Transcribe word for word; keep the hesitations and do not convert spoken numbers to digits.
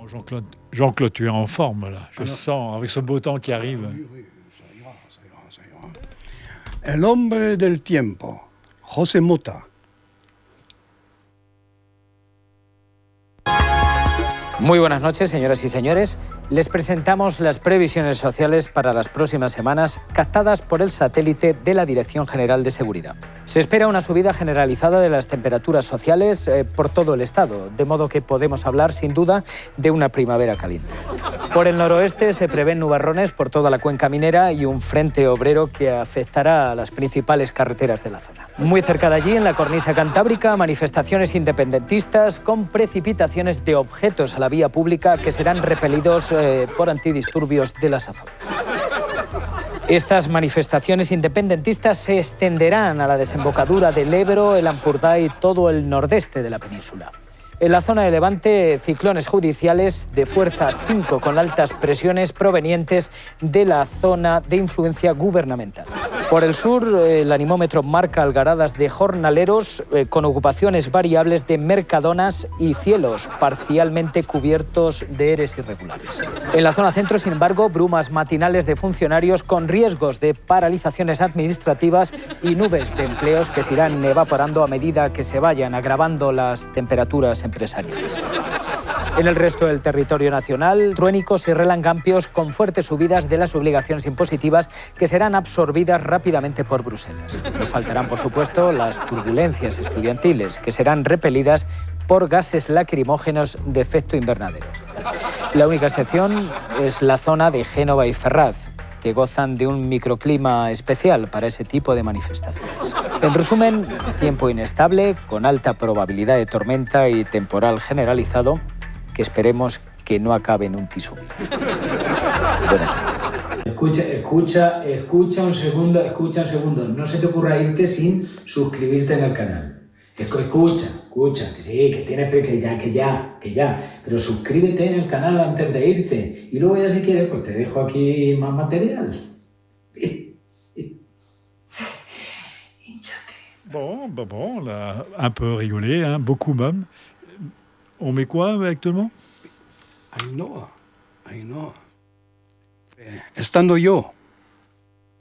Oh, Jean-Claude, Jean-Claude, tu es en forme là. Je Alors, sens avec ce beau temps qui arrive. Oui, oui, ça ira, ça ira, ça ira. El hombre del tiempo, José Mota. Muy buenas noches, señoras y señores. Les presentamos las previsiones sociales para las próximas semanas captadas por el satélite de la Dirección General de Seguridad. Se espera una subida generalizada de las temperaturas sociales eh, por todo el estado, de modo que podemos hablar sin duda de una primavera caliente. Por el noroeste se prevén nubarrones por toda la cuenca minera y un frente obrero que afectará a las principales carreteras de la zona. Muy cerca de allí, en la cornisa cantábrica, manifestaciones independentistas con precipitaciones de objetos a la vía pública que serán repelidos eh, por antidisturbios de la sazón. Estas manifestaciones independentistas se extenderán a la desembocadura del Ebro, el Ampurdá y todo el nordeste de la península. En la zona de Levante, ciclones judiciales de fuerza cinco con altas presiones provenientes de la zona de influencia gubernamental. Por el sur, el anemómetro marca algaradas de jornaleros eh, con ocupaciones variables de mercadonas y cielos parcialmente cubiertos de eres irregulares. En la zona centro, sin embargo, brumas matinales de funcionarios con riesgos de paralizaciones administrativas y nubes de empleos que se irán evaporando a medida que se vayan agravando las temperaturas empresariales. En el resto del territorio nacional, truénicos y relangampios con fuertes subidas de las obligaciones impositivas que serán absorbidas rápidamente por Bruselas. No faltarán, por supuesto, las turbulencias estudiantiles que serán repelidas por gases lacrimógenos de efecto invernadero. La única excepción es la zona de Génova y Ferraz, que gozan de un microclima especial para ese tipo de manifestaciones. En resumen, tiempo inestable, con alta probabilidad de tormenta y temporal generalizado, que esperemos que no acabe en un tsunami. Buenas noches. Escucha, escucha, escucha un segundo, escucha un segundo. No se te ocurra irte sin suscribirte en el canal. Escucha, escucha, que sí, que tienes que ya, que ya, que ya. Pero suscríbete en el canal antes de irte. Y luego ya si quieres, pues te dejo aquí más material. Bon, bah bon, on a un peu rigolé, hein, beaucoup même. On met quoi actuellement? Ainhoa, Ainhoa. Eh, estando yo